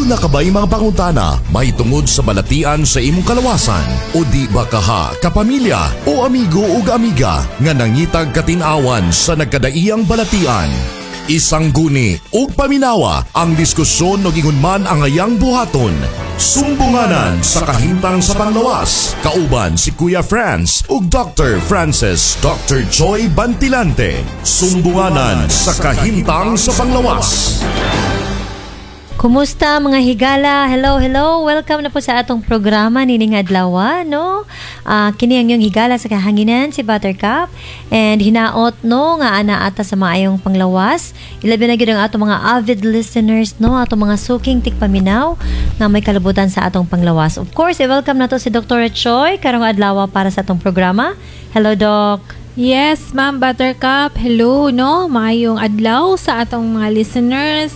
Una ka ba'y mga pangutana may tungod sa balatian sa imong kalawasan? O di ba kaha, kapamilya o amigo o amiga nga nangitag katinawan sa nagkadaiyang balatian? Isang guni o paminawa ang diskusyon o gingunman ang ayang buhaton. Sumbunganan sa kahintang sa panglawas. Kauban si Kuya Franz ug Dr. Francis Dr. Joy Bantilante. Sumbunganan sa kahintang sa panglawas. Kumusta mga higala? Hello. Welcome na po sa atong programa nining adlaw, no? Kini ang yung higala sa kahanginan si Buttercup and hinaot no nga ana ata sa maayong panglawas. Ilabi na gyud ang atong mga avid listeners, no? Atong mga suking tikpaminaw na may kalabutan sa atong panglawas. Of course, welcome na to si Dr. Choi karong adlaw para sa atong programa. Hello, Doc. Yes, Ma'am Buttercup. Hello, no? Maayong adlaw sa atong mga listeners.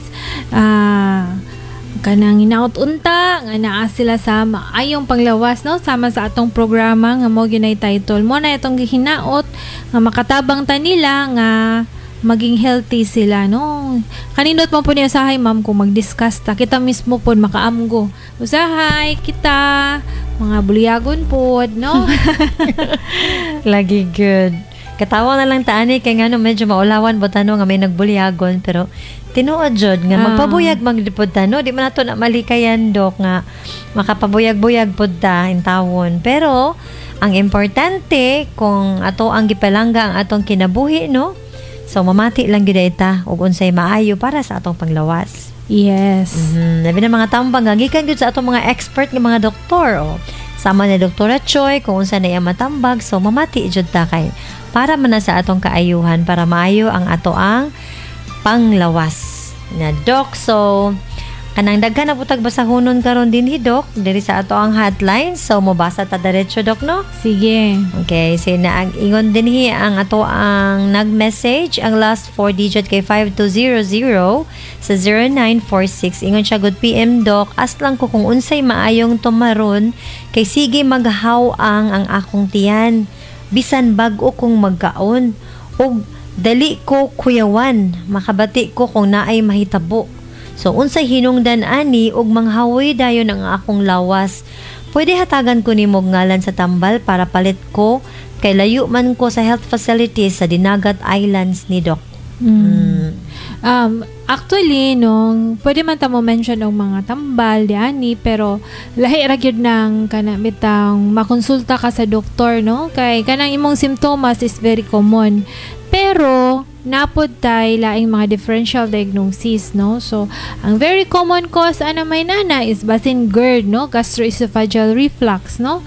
Kanang hinaot unta nga naa sila sa maayong panglawas, no? Sama sa atong programa nga mo ginay title mo na itong hinaot nga makatabang ta nila nga maging healthy sila, no? Kanindot mo po niya usahay, ma'am, kung mag-discuss ta. Kita mismo po makaamgo. Usahay, kita, mga buliyagon po, no? Lagi good. Katawa na lang taani kay ngano medyo maulawan botano nga may nagbulyagon pero tinuod jud nga magpabuyag magdipod ta, no? Di man nato na malikayan, Dok, nga makapabuyag-buyag pod ta in tawon. Pero ang importante kung ato ang gipalangga ang atong kinabuhi, no? So mamati lang gyud ita ug unsay maayo para sa atong panglawas. Yes. Labi na mga tambang gikan gyud sa atong mga expert nga mga doktor, oh. Sama ni Dr. Choi kung unsa na iya matambag, so mamati jud ta kay para man sa atong kaayuhan para maayo ang ato ang panglawas na, Doc. So kanang daghan na butag basahonon karon din Doc diri sa ato ang hotline, so mobasa ta diretso, Doc, no? Sige. Okay, sina ang ingon din ang ato ang nag-message, ang last 4 digit kay 5200 sa 0946. Ingon siya, good PM, Doc, aslang ko kung unsay maayong tumaron kay sige maghaw ang akong tiyan bisan bag-o kong magkaon ug dali ko kuyawan makabati ko kung naay mahitabo. So unsay hinungdan ani ug manghawoy dayon ang akong lawas. Pwede hatagan ko nimo ngalan sa tambal para palit ko kay layo man ko sa health facilities sa Dinagat Islands ni Doc. Actually, pwede man ta mo mention ng mga tambal diani, pero lahi ra gyud nang kana bitang makonsulta ka sa doktor, no? Kay kanang imong simptomas is very common. Pero napod tay laing mga differential diagnosis, no? So ang very common cause ana may nana is basin GERD, no? Gastroesophageal reflux, no?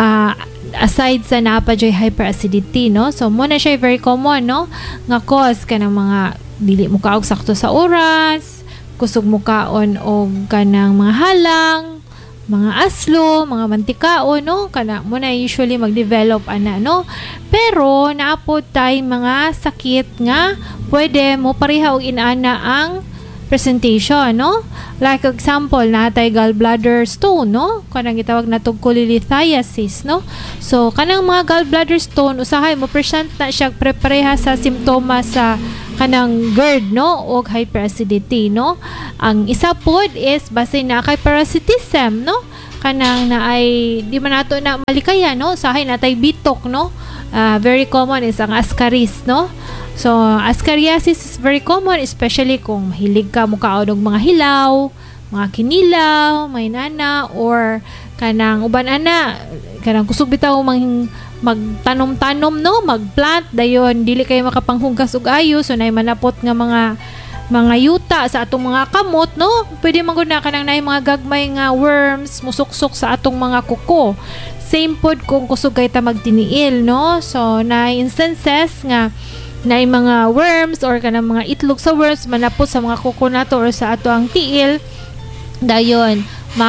Aside sa napadyoy hyperacidity, no? So muna siya very common, no? Nga cause kanang mga dili mo kaog sakto sa oras, kusog mo kaon og kanang mga halang, mga aslo, mga mantikaon, no? Kana mo na usually mag-develop ana, no? Pero naapod tay mga sakit nga pwede mo pareha og inana ang presentation, no? Like example, natay gallbladder stone, no? Kanang gitawag natong cholelithiasis, no? So kanang mga gallbladder stone usahay mo present na siya prepareha sa simptomas sa kanang GERD, no? O hyperacidity, no? Ang isa pod is basin na kay parasitism, no? Kanang na ay di man nato na malikayan, no? Usahay natay bitok, no? Very common is ang ascaris, no? So, ascariasis is very common, especially kung mahilig ka mukaon og mga hilaw, mga kinilaw, may nana, or kanang uban ana, kanang kusog bitaw magtanom-tanom, no? Magplant, dayon, dili kayo makapanghugas og ayo, so nay manapot nga mga yuta sa atong mga kamot, no? Pwede man gud na kanang nay mga gagmay nga worms musuksok sa atong mga kuko. Same pod kung kusog kay ta magtiniil, no? So, na instances nga na mga worms or kanang mga itlog sa worms manapot sa mga kuko nato or sa ato ang tiil, dayon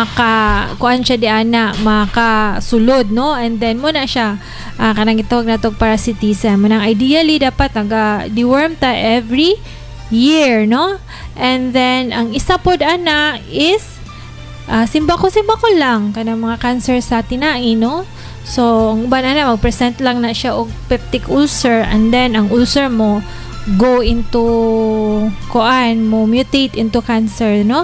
kuan siya di ana makasulod, no? And then muna siya kanang itawag natong parasitism. Manang ideally dapat deworm ta every year, no? And then ang isa pod ana is simbako lang kanang mga cancer sa tinai, no? So ang banana magpresent lang na siya og peptic ulcer, and then ang ulcer mo go into mo mutate into cancer, no?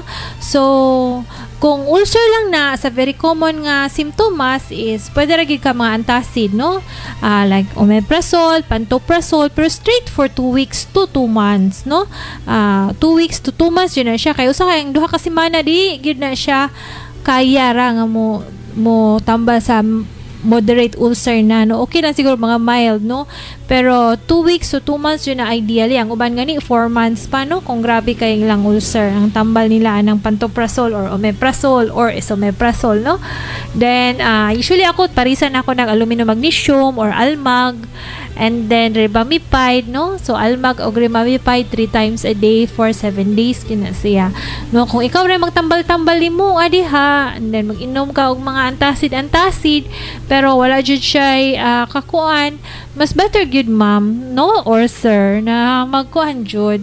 So kung ulcer lang na, sa very common nga symptoms is pwede ra gid ka mga antacid, no? Like omeprazole, pantoprazole, pero straight for 2 weeks to 2 months, no? 2 weeks to 2 months yun na siya. Kaya usa kayong duha ka semana di gid na siya kaya ra nga mo tambal sa moderate ulcer na, no? Okay lang siguro mga mild, no? Pero 2 weeks to 2 months yun na ideally. Ang uban gani 4 months pa, no? Kung grabe kayong lang ulcer, ang tambal nila ng pantoprazole or omeprazole or esomeprazole, no? Then usually ako parisan ako ng aluminum magnesium or almag, and then ribamipide, no? So almag o ribamipide 3 times a day for 7 days kina siya, no? Kung ikaw rin magtambal-tambal nimo adi ha, and then mag-inom ka og mga antacid pero wala jud siya kakuan, mas better gyud ma'am, no, or sir, na magkuan jud,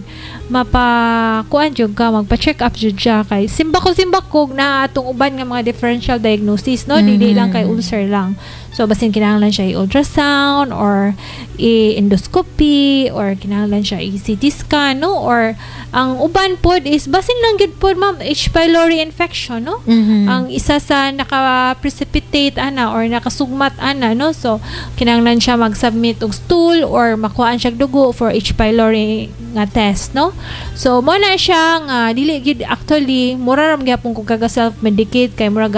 mapakuan jud ka, magpa-check up jud siya kay simbako na atong uban nga mga differential diagnosis, no? Dili lang kay ulcer lang. So, basin kinahanglan siya i-ultrasound or i-endoscopy or kinahanglan siya i-CT scan, no? Or ang uban pod is basin lang gid pod ma'am H. pylori infection, no? Ang isa sa naka-precipitate or nakasugmat no? So, kinahanglan siya mag-submit og stool or makuhaan siya dugo for H. pylori nga test, no? So, mo na siya nga dili gid actually mura ra gyapon kung kaga self-medicate kay mura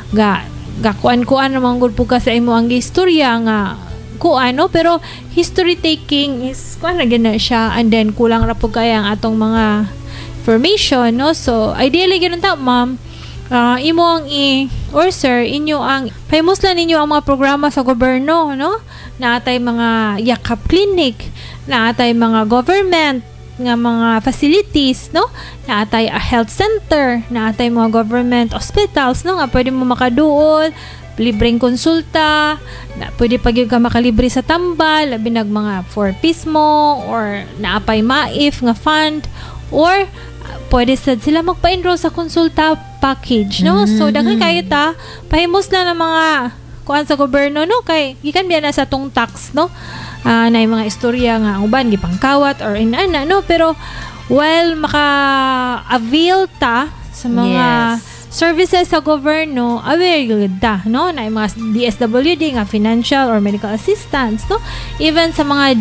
ga kuan naman gud po ka sa imo ang istorya nga no? Pero history taking is kuan ra gyud na siya, and then kulang ra po kaya ang atong mga information, no? So ideally gyud ta ma'am, imo ang or sir inyo ang pahimuslan ninyo ang mga programa sa gobyerno, no? Naatay mga yakap clinic, naatay mga government nga mga facilities, no? Naatay a health center, naatay mga government hospitals, no? Nga pwede mo makaduol, libreng konsulta, na pwede pa gyud ka makalibre sa tambal, labi nag mga 4-piece mo, or naapay maif nga fund, or pwede sad sila magpa-enroll sa konsulta package, no? So daghan kayo ta pahimos na ng mga kuan sa gobyerno, no? Kay gikan biya na sa tong tax, no? Na yung mga istorya nga ang uban gipangkawat or inana, no? Pero while maka-avail ta sa mga services sa gobyerno, aware yun ta, no? Na yung mga DSWD nga financial or medical assistance, no? Even sa mga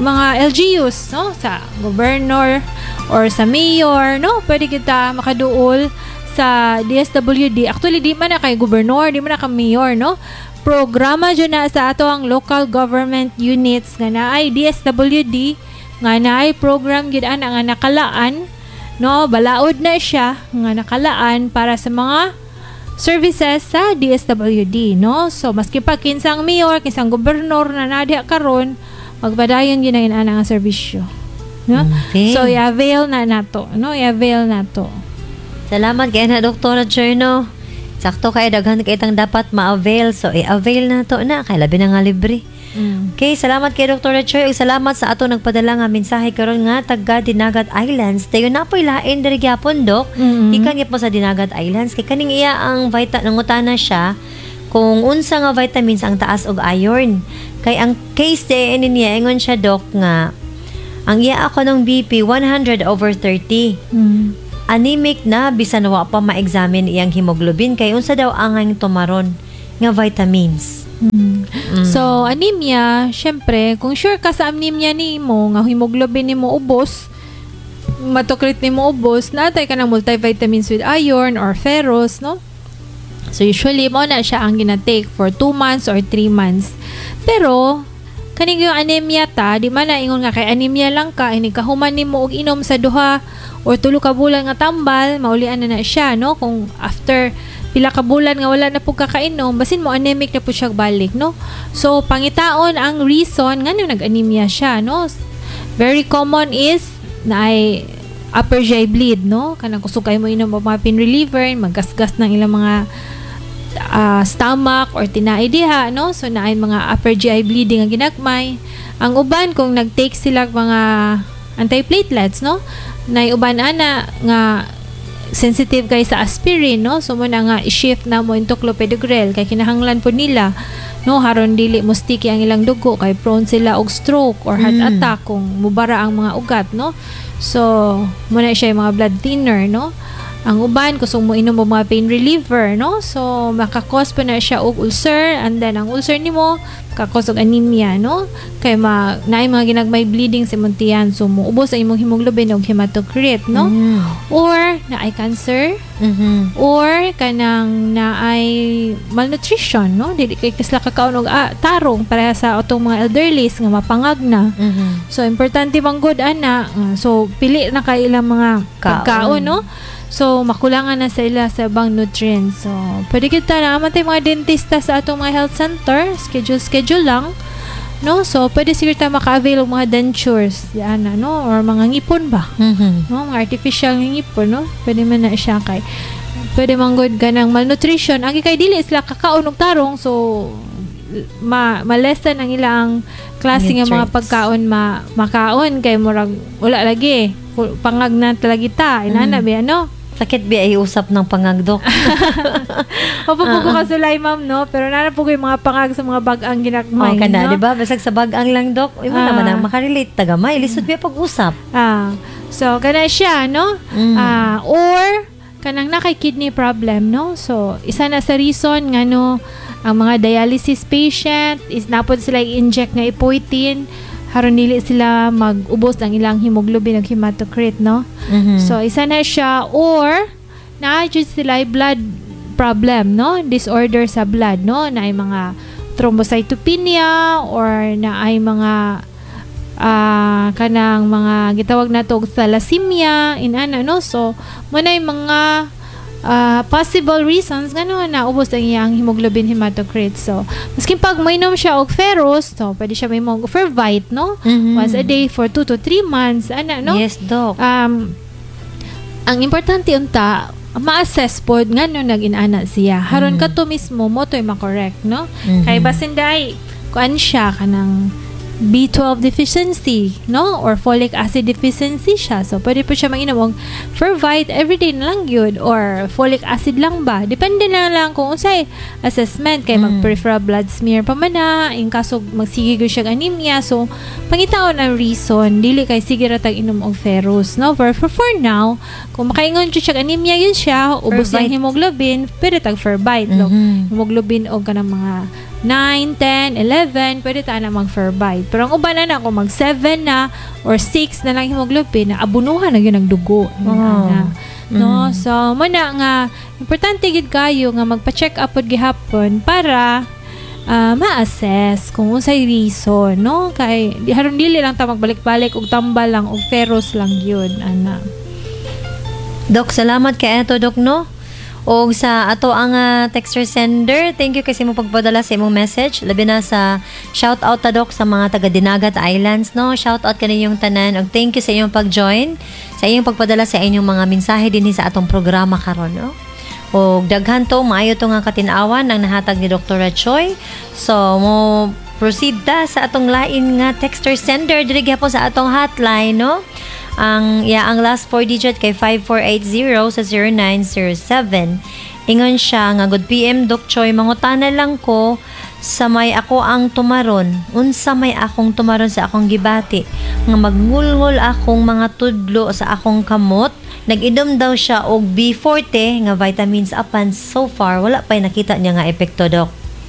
LGUs, no? Sa governor or sa mayor, no? Pwede kita makaduol sa DSWD. Actually, di man na kay gobernador, di man na kay mayor, no? Programa dyan na sa ato ang local government units nga na ay DSWD, nga na ay program gid nga nakalaan, no? Balaod na siya nga nakalaan para sa mga services sa DSWD, no? So maski pa kinsang mayor, kinsang gobernador na nadya karon, magbadayon gyud ang nga serbisyo, no? Okay. So i-avail na nato, no? I-avail nato. Salamat kay na Dr. Cherno. Sakto kay daghan kay itang dapat ma-avail. So i-avail na to na kay labi na nga libre. Okay, salamat kay Dr. Choy ug salamat sa ato nagpadala nga mensahe karon nga taga Dinagat Islands. Dayon na po'y lain diri gyapon, Dok. Ikan gyapon sa Dinagat Islands kay kaning iya ang nangutana siya kung unsa nga vitamins ang taas og iron. Kay ang case niya ingon siya, Dok, nga ang iya ako ng BP 100/30. Anemic na bisan wa pa ma-examine iyang hemoglobin kay unsa daw ang tumaron nga vitamins. So anemia, syempre kung sure ka sa anemia nimo nga hemoglobin nimo ubos, matokrit nimo ubos, natay ka ng multivitamins with iron or ferrous, no? So usually mo na siya ang gina-take for 2 months or 3 months. Pero kaning yung anemia ta, di man na ingon nga kay anemia lang ka, ini kahuman nimo og inom sa duha or 3 ka bulan nga tambal, maulian na siya, no? Kung after pila ka bulan nga wala na po kakainom, basin mo anemic na po siya balik, no? So pangitaon ang reason nga nag-anemia siya, no? Very common is na ay upper GI bleed, no? Kanang kusog kay mo inom og mga pain reliever, maggasgas ng ilang mga stomach or tinai diha, no? So naay mga upper GI bleeding ang ginagmay. Ang uban kung nag-take sila mga antiplatelets, no? Naay uban ana nga sensitive kay sa aspirin, no? So mo na nga i-shift na mo into clopidogrel kay kinahanglan po nila no, haron dili mo sticky ang ilang dugo kay prone sila og stroke or heart attack kung mubara ang mga ugat, no. So muna siya yung mga blood thinner, no. Ang uban kusog mo inom og mga pain reliever, no. So makakos pa na siya og ulcer, and then ang ulcer nimo kakos og anemia, no. Kay naay mga ginagmay bleeding sa imong tiyan, so muubos ang imong hemoglobin og hematocrit, no. Or naay cancer, or kanang naay malnutrition, no. Dili kay kasla kakaon og tarong para sa atong mga elderlies nga mapangag na. So importante bang good ana. So pili na kay ilang mga pagkaon, no. So, makulangan na sa ila sa bang nutrients. So, pwede kita na amatay mga dentista sa atong mga health center. Schedule lang. No? So, pwede siguro tayo maka-avail ng mga dentures. Yan na, no? Or mga ngipon ba? No? Mga artificial ngipon, no? Pwede man na siya kay. Pwede manggod ka ng malnutrition. Agi kay dili sila kakaon og tarong. So, ma-lessen ang ilang klase nga mga pagkaon makaon kay murag wala lagi. Pangag na talagi ta. Inana, ba, no? Sakit ba ay usap ng pangagdok? Mapapugo ka sulay, ma'am, no? Pero nanapugo yung mga pangag sa mga bag-ang ginagmay, ka na, no? di ba? Basag sa bag-ang lang, dok. Imo naman ang makarelate tagamay. Lisod ba pag-usap? So, kana siya, no? Or, kanang nakay kidney problem, no? So, isa na sa reason nga, no, ang mga dialysis patient is napod sila i-inject nga ipoitin haron dili sila mag-ubos ang ilang hemoglobin ug hematocrit, no. So isa na siya, or na-jud sila blood problem, no, disorder sa blood, no, na ay mga thrombocytopenia or na ay mga kanang mga gitawag nato thalassemia inana, no. So mo na mga possible reasons nga no naubos ang iyang hemoglobin hematocrit. So maski pag mainom siya og ferrous, so pwede siya may mo Fervite, no, once a day for 2 to 3 months ana, no. Yes, doc. Ang importante unta ma-assess pod nga no nag-inana siya haron kadto mismo mo toy ma-correct, no. Kay basin day kuan siya kanang B12 deficiency, no, or folic acid deficiency siya. So pwede po siya mag-inom og Fervite everyday na lang yun, or folic acid lang ba, depende na lang kung unsay assessment kay mag-peripheral blood smear pa man na in kaso magsige gyud siya anemia. So pangitaon ang reason dili kay sige ra tag inom og ferrous, no. For now kung makaingon jud siya anemia yun siya, ubos ang hemoglobin, pwede tag Fervite, no. Hemoglobin og kanang mga 9, 10, 11, pwede tayo na mag-Fervite. Pero ang uban na kung mag-7 na or 6 na lang hemoglobin, na abunuhan na yun ang dugo. No? So, muna nga, importante gid kayo nga magpa-check up pod gihapon para ma-assess kung unsay reason, no? Kay haron dili lang ta magbalik-balik og tambal lang og ferrous lang yun, ana. Dok, salamat kay ato, Dok, no? O sa ato ang texter sender, thank you kasi mo pagpadala sa imong message. Labi na sa shout out ta, Dok, sa mga taga Dinagat Islands, no. Shout out kaninyong tanan og thank you sa inyong pag-join, sa inyong pagpadala sa inyong mga mensahe dinhi sa atong programa karon, no. O daghan to maayo to nga katinawan ang nahatag ni Dr. Choi. So mo proceed ta sa atong lain nga texter sender diri gyapon sa atong hotline, no. Ang last 4 digit kay 5480 sa 0907. Ingon siya nga good PM Doc Choi, mangutana lang ko sa may ako ang tumaron. Unsa may akong tumaron sa akong gibati nga magngulngol akong mga tudlo sa akong kamot. Nag-idom daw siya og B40 nga vitamins apan so far wala pa nakita niya nga epekto, Doc.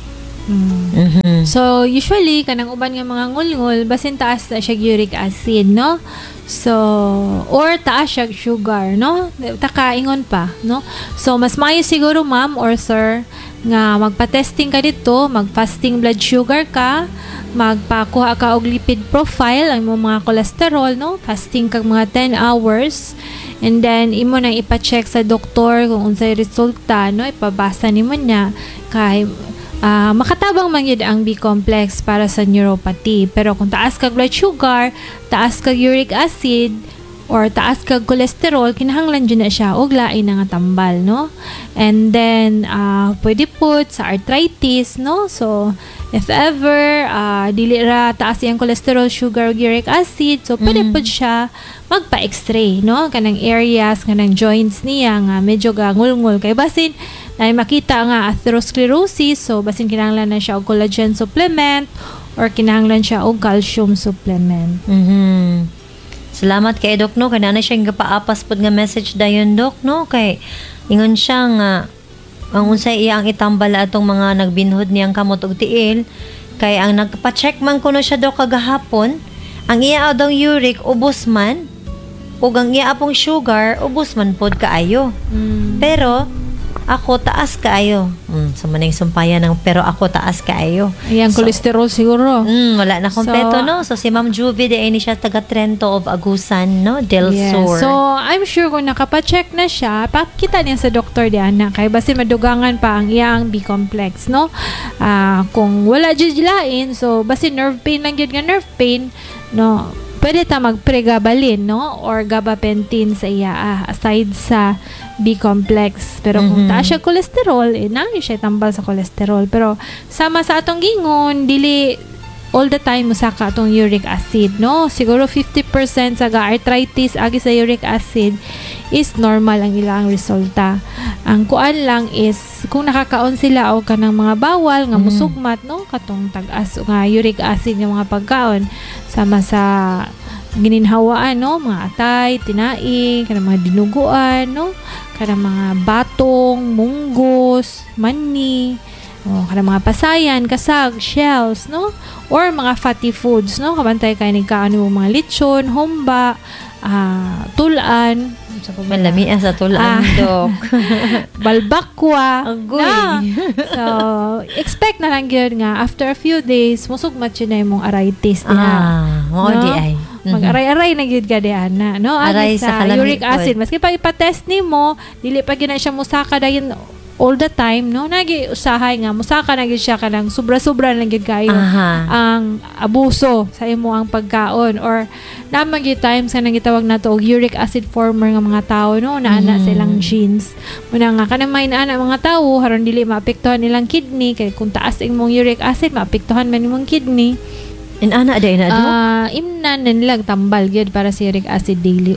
So usually kanang uban nga mga ngulngol basin taas na siya uric acid, no. So or taas siya sugar, no, takaingon pa, no. So mas maayo siguro ma'am or sir nga magpa-testing ka dito, mag-fasting blood sugar ka, magpakuha ka og lipid profile ang mga cholesterol, no, fasting kag mga 10 hours. And then imo nang ipa-check sa doktor kung unsay resulta, no, ipabasa nimo niya kay makatabang man yun ang B-complex para sa neuropathy. Pero kung taas kag blood sugar, taas kag uric acid, or taas kag cholesterol, kinahanglan dyan na siya og lain na nga tambal, no. And then pwede put sa arthritis, no. So if ever dili ra taas yung cholesterol, sugar, uric acid, so pwede put siya magpa-x-ray, no, kanang areas kanang joints niya nga medyo gangulngol kay basin ay makita nga atherosclerosis, so basin kinahanglan na siya og collagen supplement or kinahanglan siya og calcium supplement. Salamat kay Dok, no? Kaya na siyang gapaapas pod nga message dayon, Dok, no? Kay ingon siya nga ang unsay iya ang itambala atong mga nagbinhod niyang kamot og tiil. Kay ang nagpa-check man kuno siya, Dok, kagahapon, ang iya daw uric ubos man ug ang iya apong sugar ubos man pod kaayo. Pero ako taas kaayo. So maning sumpayan ng pero ako taas kaayo. Ayan, cholesterol siguro. Wala na kompleto, no? So si Ma'am Juvie de ni siya taga Trento of Agusan, no? Del Sur. So I'm sure kung nakapacheck na siya, pakita niya sa doktor diana kay basi madugangan pa ang iyang B-complex, no? Kung wala jud lain, so basi nerve pain lang gyud nga nerve pain, no? Pwede ta mag-pregabalin, no? Or gabapentin sa iya aside sa B-complex. Pero kung taas siya cholesterol, nani siya tambal sa cholesterol. Pero sama sa atong gingon, dili all the time musaka atong uric acid, no? Siguro 50% sa arthritis agi sa uric acid is normal ang ilang resulta. Ang kuan lang is kung nakakaon sila o kanang mga bawal nga musugmat, no? Katong tag-as nga uric acid nga mga pagkaon sama sa gininhawaan, no? Mga atay, tinaing, kanang mga dinuguan, no? Kanang mga batong, munggos, mani, kanang mga pasayan, kasag, shells, no? Or mga fatty foods, no? Kabantay kayo nagkaano mga lechon, humba, tulan, Malamian sa tulaan, Dok. balbakwa. Agoy. Na. So, expect na lang yun nga, after a few days, musugmat yun na yung arthritis niya. Mo di ay. Mag-aray-aray na gyud ka diana, no? Aray sa kalamit uric acid. Maski pag ipatest nimo, dili pa gyud na siya musaka dayon all the time, no? Nagi usahay nga musaka na gyud siya kanang sobra-sobra lang gyud kayo ang abuso sa imo ang pagkaon or naman gyud times nga nang gitawag nato og uric acid former nga mga tao, no? Naana sa ilang genes. Muna nga kanang may naana mga tao haron dili maapektuhan nilang kidney kay kung taas imong uric acid maapektuhan man imong kidney. Ana day na, Dok? Imnan nilang tambal gyud para sa uric acid daily.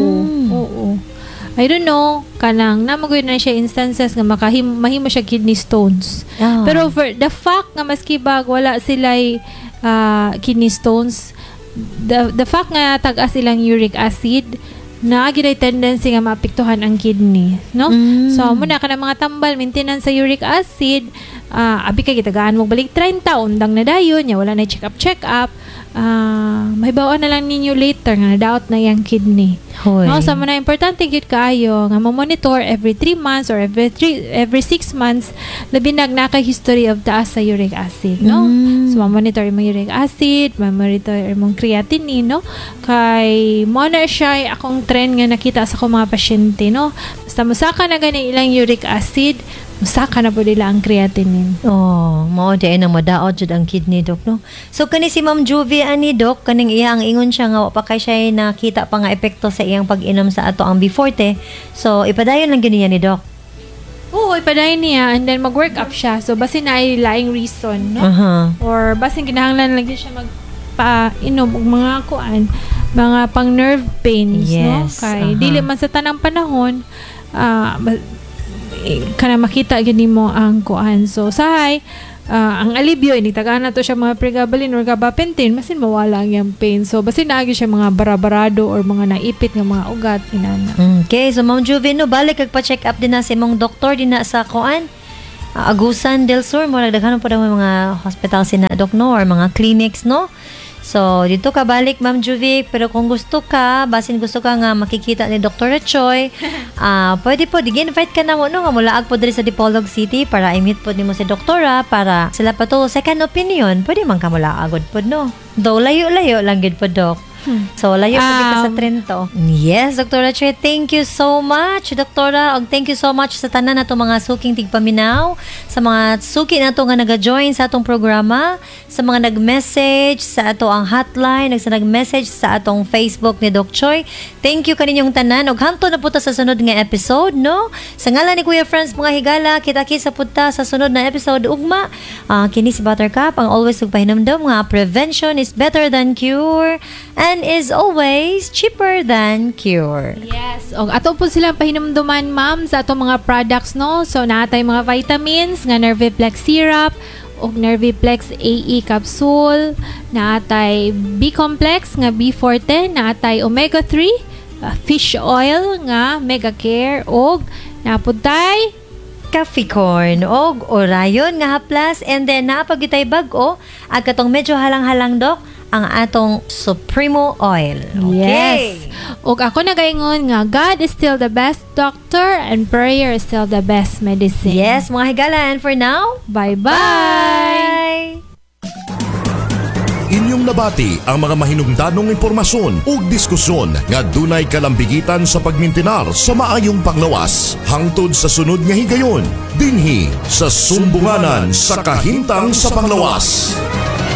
Oo. I don't know, kanang namagoy na siya instances nga mahimo siya kidney stones. Pero for the fact nga maski bag wala sila'y kidney stones, the fact nga tag-as ilang uric acid, naagid ay tendency nga maapektuhan ang kidney, no? So, muna ka ng mga tambal, maintenance sa uric acid, abi ka gitagaan mong balik 30, undang na dayon, wala na check up, may bawaan na lang ninyo later nga nadaot na yung kidney. Hoy. No, so muna importante gyud kaayo nga mo-monitor every 3 months or every 6 months labi naka history of taas sa uric acid, no? So monitor imong uric acid, monitor imong creatinine, no? Kay mo na siya akong trend nga nakita sa akong mga pasyente, no? Basta musaka na gani ilang uric acid, musaka na po nila ang creatinine. Mao di ay nang madaot jud ang kidney, Dok, no? So kani si Ma'am Juvie ani, Dok, kaning iya ang ingon siya nga wa pa kay siya nakita pa nga epekto sa iyang pag-inom sa ato ang B40. So ipadayon lang gyud niya ni Dok. Oo, ipadayon niya and then mag-work up siya. So basin na ay laing reason, no? Or basin kinahanglan lang gyud siya magpa-inom og mga kuan, mga pang nerve pains, no? Kay dili man sa tanang panahon kana makita gani mo ang kuan. So sahay ang alibyo initagaan na to siya mga pregabalin or gabapentin masin mawala ang yung pain. So basin naagi siya mga barabarado or mga naipit nga mga ugat inana. Okay, so Ma'am Juvie, no, balik kagpa-check up din na si mong doktor din na sa kuan Agusan del Sur mo nagdaghanon po daw mga hospital sina, Dok, no, or mga clinics, no? So, dito ka balik, Ma'am Juvie. Pero kung gusto ka, basin gusto ka nga makikita ni Dr. Choi, pwede po, invite ka na mo, no, nga mulaag po diri sa Dipolog City para i-meet po ni mo si Doktora para sila pa to second opinion. Pwede man ka mulaagod po, no? Though layo-layo lang gid po, Dok. So, layo po kita sa Trento. Yes, Dr. Choi, thank you so much, Doktora. Og thank you so much sa tanan na to mga suking tigpaminaw, sa mga suki na to nga naga-join sa atong programa, sa mga nag-message sa ato ang hotline, nag-message sa atong Facebook ni Doc Choi. Thank you kaninyong tanan. Og hangtod na po ta sa sunod nga episode, no? Sa ngalan ni Kuya Franz, mga higala, kita-kita po ta sa sunod na episode. Ugma, kini si Buttercup, ang always nagpahinamdam nga prevention is better than cure. And Prevention is always cheaper than cure. Yes, og ato po silang pahinumduman ma'am sa atong mga products no. So naatay mga vitamins nga Nerviplex syrup og Nerviplex AE capsule, naatay B-complex nga B forte, naatay omega 3, fish oil nga Mega Care og naputay Coffee corn og orayon nga haplas, and then napagitay bag-o ag katong medyo halang-halang dok ang atong Supremo oil. Okay. Yes. Og ako nagaingon nga God is still the best doctor and prayer is still the best medicine. Yes, mga higala, and for now, Bye-bye. Inyong nabati ang mga mahinungdanong impormasyon ug diskusyon nga dunay kalambigitan sa pagmintinar sa maayong panglawas hangtod sa sunod nga higayon dinhi sa Sumbunganan sa Kahimtang sa Panglawas.